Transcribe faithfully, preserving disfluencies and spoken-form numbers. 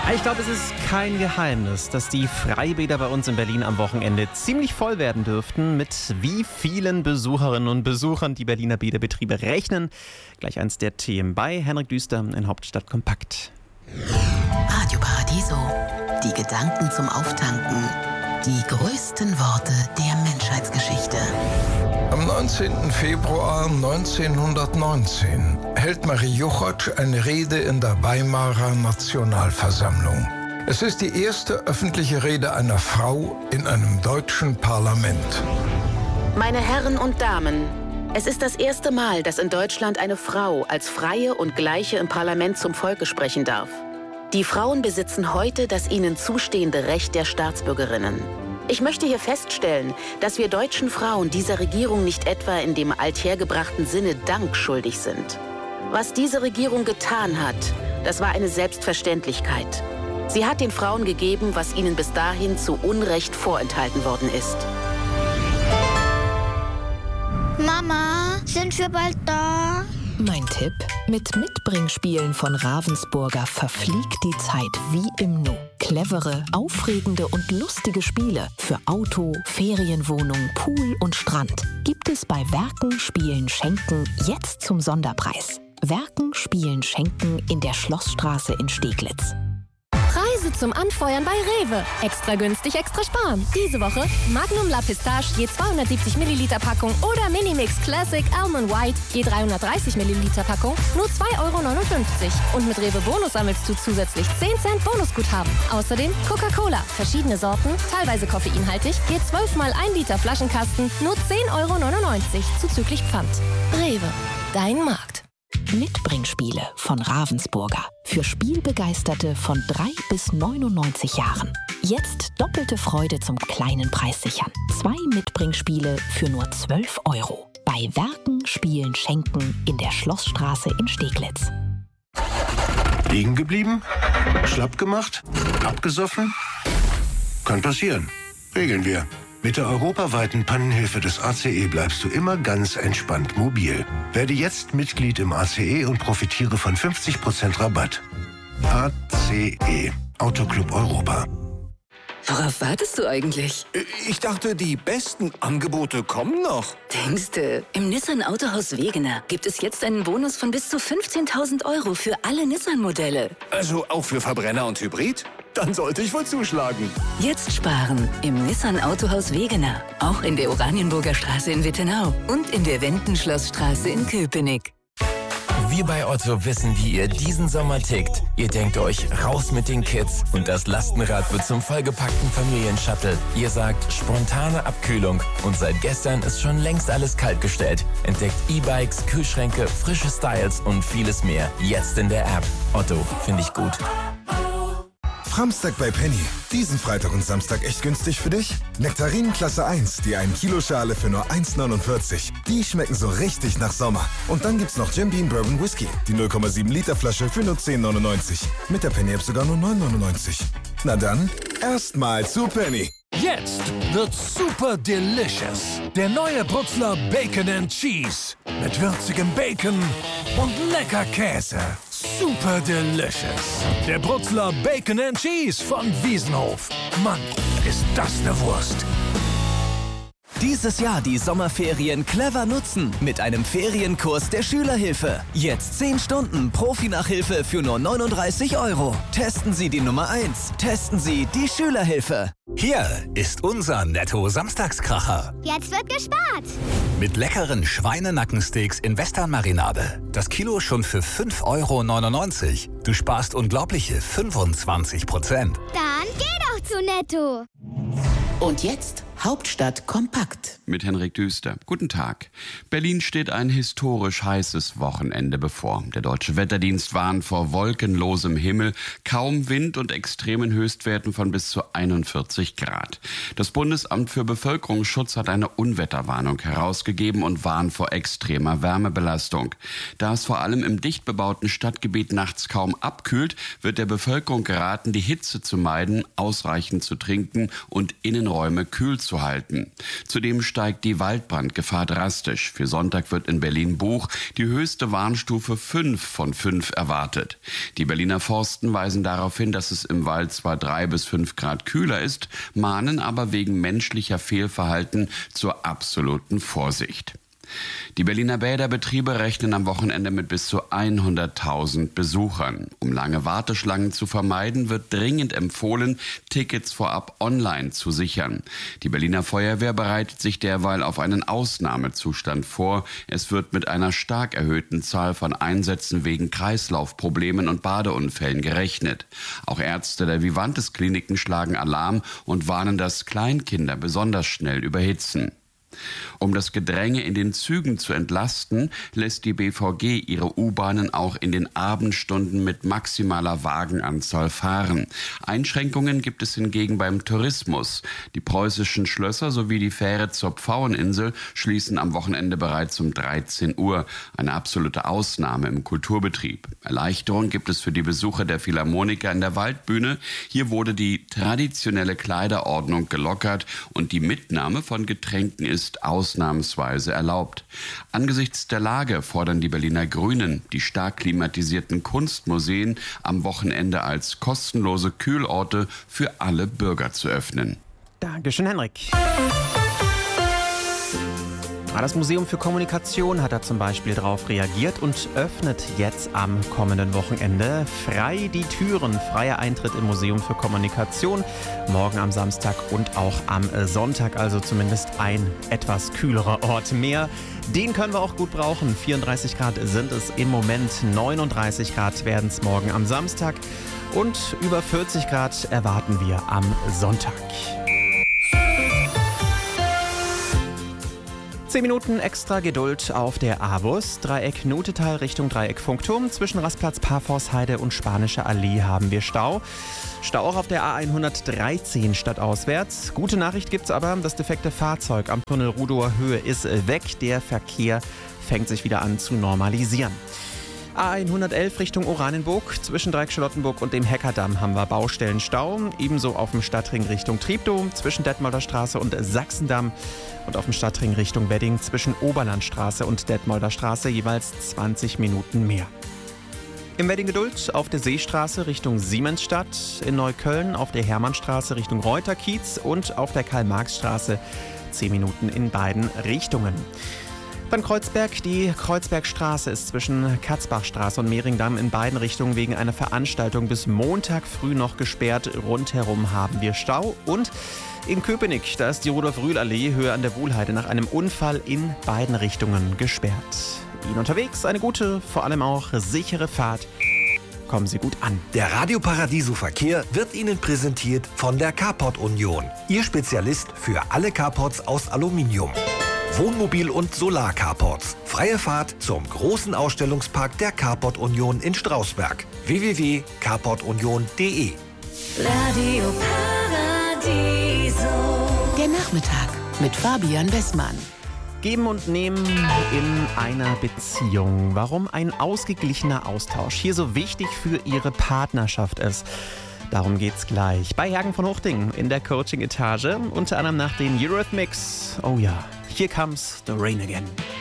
Ich glaube, es ist kein Geheimnis, dass die Freibäder bei uns in Berlin am Wochenende ziemlich voll werden dürften. Mit wie vielen Besucherinnen und Besuchern die Berliner Bäderbetriebe rechnen. Gleich eins der Themen bei Henrik Düster in Hauptstadt Kompakt. Radio Paradiso. Die Gedanken zum Auftanken. Die größten Worte der Menschheitsgeschichte. Am neunzehnten Februar neunzehnhundertneunzehn hält Marie Juchacz eine Rede in der Weimarer Nationalversammlung. Es ist die erste öffentliche Rede einer Frau in einem deutschen Parlament. Meine Herren und Damen, es ist das erste Mal, dass in Deutschland eine Frau als Freie und Gleiche im Parlament zum Volke sprechen darf. Die Frauen besitzen heute das ihnen zustehende Recht der Staatsbürgerinnen. Ich möchte hier feststellen, dass wir deutschen Frauen dieser Regierung nicht etwa in dem althergebrachten Sinne Dank schuldig sind. Was diese Regierung getan hat, das war eine Selbstverständlichkeit. Sie hat den Frauen gegeben, was ihnen bis dahin zu Unrecht vorenthalten worden ist. Mama, sind wir bald da? Mein Tipp: Mit Mitbringspielen von Ravensburger verfliegt die Zeit wie im Nu. Clevere, aufregende und lustige Spiele für Auto, Ferienwohnung, Pool und Strand gibt es bei Werken, Spielen, Schenken jetzt zum Sonderpreis. Werken, Spielen, Schenken in der Schlossstraße in Steglitz. Preise zum Anfeuern bei Rewe. Extra günstig, extra sparen. Diese Woche Magnum La Pistache je zweihundertsiebzig Milliliter Packung oder Minimix Classic Almond White je dreihundertdreißig Milliliter Packung nur zwei Euro neunundfünfzig. Und mit Rewe Bonus sammelst du zusätzlich zehn Cent Bonusguthaben. Außerdem Coca-Cola, verschiedene Sorten, teilweise koffeinhaltig, je zwölf mal ein Liter Flaschenkasten, nur zehn Euro neunundneunzig zuzüglich Pfand. Rewe, dein Markt. Mitbringspiele von Ravensburger. Für Spielbegeisterte von drei bis neunundneunzig Jahren. Jetzt doppelte Freude zum kleinen Preis sichern. Zwei Mitbringspiele für nur zwölf Euro. Bei Werken, Spielen, Schenken in der Schlossstraße in Steglitz. Liegen geblieben? Schlapp gemacht? Abgesoffen? Kann passieren. Regeln wir. Mit der europaweiten Pannenhilfe des A C E bleibst du immer ganz entspannt mobil. Werde jetzt Mitglied im A C E und profitiere von fünfzig Prozent Rabatt. A C E, Autoclub Europa. Worauf wartest du eigentlich? Ich dachte, die besten Angebote kommen noch. Denkste, im Nissan Autohaus Wegener gibt es jetzt einen Bonus von bis zu fünfzehntausend Euro für alle Nissan-Modelle. Also auch für Verbrenner und Hybrid? Dann sollte ich wohl zuschlagen. Jetzt sparen im Nissan Autohaus Wegener. Auch in der Oranienburger Straße in Wittenau und in der Wendenschlossstraße in Köpenick. Wir bei Otto wissen, wie ihr diesen Sommer tickt. Ihr denkt euch, raus mit den Kids und das Lastenrad wird zum vollgepackten Familienshuttle. Ihr sagt, spontane Abkühlung und seit gestern ist schon längst alles kaltgestellt. Entdeckt E-Bikes, Kühlschränke, frische Styles und vieles mehr. Jetzt in der App. Otto, finde ich gut. Samstag bei Penny. Diesen Freitag und Samstag echt günstig für dich? Nektarinen Klasse eins, die ein Kilo Schale für nur eins neunundvierzig. Die schmecken so richtig nach Sommer. Und dann gibt's noch Jim Beam Bourbon Whisky, die null Komma sieben Liter Flasche für nur zehn neunundneunzig. Mit der Penny App sogar nur neun neunundneunzig. Na dann, erstmal zu Penny. Jetzt wird super delicious. Der neue Bruxler Bacon and Cheese. Mit würzigem Bacon und lecker Käse. Super delicious. Der Bruxler Bacon and Cheese von Wiesenhof. Mann, ist das eine Wurst. Dieses Jahr die Sommerferien clever nutzen mit einem Ferienkurs der Schülerhilfe. Jetzt zehn Stunden Profi-Nachhilfe für nur neununddreißig Euro. Testen Sie die Nummer eins. Testen Sie die Schülerhilfe. Hier ist unser Netto-Samstagskracher. Jetzt wird gespart. Mit leckeren Schweinenackensteaks in Western-Marinade. Das Kilo schon für fünf Euro neunundneunzig. Du sparst unglaubliche fünfundzwanzig Prozent. Dann geh doch zu Netto. Und jetzt Hauptstadt kompakt. Mit Henrik Düster. Guten Tag. Berlin steht ein historisch heißes Wochenende bevor. Der Deutsche Wetterdienst warnt vor wolkenlosem Himmel, kaum Wind und extremen Höchstwerten von bis zu einundvierzig Grad. Das Bundesamt für Bevölkerungsschutz hat eine Unwetterwarnung herausgegeben und warnt vor extremer Wärmebelastung. Da es vor allem im dicht bebauten Stadtgebiet nachts kaum abkühlt, wird der Bevölkerung geraten, die Hitze zu meiden, ausreichend zu trinken und Innenräume kühl zu auszuhalten. Zudem steigt die Waldbrandgefahr drastisch. Für Sonntag wird in Berlin-Buch die höchste Warnstufe fünf von fünf erwartet. Die Berliner Forsten weisen darauf hin, dass es im Wald zwar drei bis fünf Grad kühler ist, mahnen aber wegen menschlicher Fehlverhalten zur absoluten Vorsicht. Die Berliner Bäderbetriebe rechnen am Wochenende mit bis zu hunderttausend Besuchern. Um lange Warteschlangen zu vermeiden, wird dringend empfohlen, Tickets vorab online zu sichern. Die Berliner Feuerwehr bereitet sich derweil auf einen Ausnahmezustand vor. Es wird mit einer stark erhöhten Zahl von Einsätzen wegen Kreislaufproblemen und Badeunfällen gerechnet. Auch Ärzte der Vivantes-Kliniken schlagen Alarm und warnen, dass Kleinkinder besonders schnell überhitzen. Um das Gedränge in den Zügen zu entlasten, lässt die B V G ihre U-Bahnen auch in den Abendstunden mit maximaler Wagenanzahl fahren. Einschränkungen gibt es hingegen beim Tourismus. Die preußischen Schlösser sowie die Fähre zur Pfaueninsel schließen am Wochenende bereits um dreizehn Uhr. Eine absolute Ausnahme im Kulturbetrieb. Erleichterung gibt es für die Besucher der Philharmoniker in der Waldbühne. Hier wurde die traditionelle Kleiderordnung gelockert und die Mitnahme von Getränken ist ausnahmsweise erlaubt. Angesichts der Lage fordern die Berliner Grünen, die stark klimatisierten Kunstmuseen am Wochenende als kostenlose Kühlorte für alle Bürger zu öffnen. Dankeschön, Henrik. Das Museum für Kommunikation hat da zum Beispiel darauf reagiert und öffnet jetzt am kommenden Wochenende frei die Türen. Freier Eintritt im Museum für Kommunikation. Morgen am Samstag und auch am Sonntag, also zumindest ein etwas kühlerer Ort mehr. Den können wir auch gut brauchen. vierunddreißig Grad sind es im Moment, neununddreißig Grad werden es morgen am Samstag und über vierzig Grad erwarten wir am Sonntag. Zehn Minuten extra Geduld auf der A-Bus. Dreieck Nutetal Richtung Dreieck Funkturm. Zwischen Rastplatz Parforceheide und Spanische Allee haben wir Stau. Stau auch auf der A hundertdreizehn stadtauswärts. Gute Nachricht gibt's aber, das defekte Fahrzeug am Tunnel Rudower Höhe ist weg. Der Verkehr fängt sich wieder an zu normalisieren. A hundertelf Richtung Oranienburg. Zwischen Dreieck Charlottenburg und dem Heckerdamm haben wir Baustellenstau. Ebenso auf dem Stadtring Richtung Treptow, zwischen Detmolder Straße und Sachsendamm. Und auf dem Stadtring Richtung Wedding zwischen Oberlandstraße und Detmolder Straße jeweils zwanzig Minuten mehr. Im Wedding Geduld auf der Seestraße Richtung Siemensstadt, in Neukölln auf der Hermannstraße Richtung Reuterkiez und auf der Karl-Marx-Straße zehn Minuten in beiden Richtungen. Dann Kreuzberg. Die Kreuzbergstraße ist zwischen Katzbachstraße und Mehringdamm in beiden Richtungen wegen einer Veranstaltung bis Montag früh noch gesperrt. Rundherum haben wir Stau. Und in Köpenick, da ist die Rudolf-Rühl-Allee Höhe an der Wohlheide nach einem Unfall in beiden Richtungen gesperrt. Ihnen unterwegs eine gute, vor allem auch sichere Fahrt. Kommen Sie gut an. Der Radio Paradiso Verkehr wird Ihnen präsentiert von der Carport Union. Ihr Spezialist für alle Carports aus Aluminium. Wohnmobil- und Solar-Carports. Freie Fahrt zum großen Ausstellungspark der Carport Union in Strausberg. w w w punkt carport union punkt d e Radio Paradiso. Der Nachmittag mit Fabian Bessmann. Geben und nehmen in einer Beziehung. Warum ein ausgeglichener Austausch hier so wichtig für Ihre Partnerschaft ist. Darum geht's gleich. Bei Hergen von Hochding in der Coaching-Etage. Unter anderem nach den Eurythmics. Oh ja, here comes the rain again.